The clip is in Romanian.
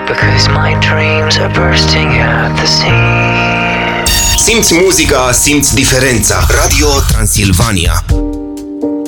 because my dreams are bursting at the seams. Simți muzica, simți diferența. Radio Transilvania.